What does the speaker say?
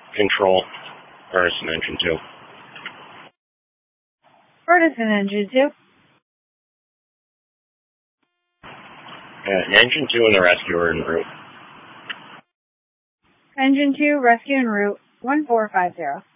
Control. Ferguson Engine 2. Ferguson Engine 2. Engine 2 and the rescue are en route. Engine 2, rescue en route. 1450.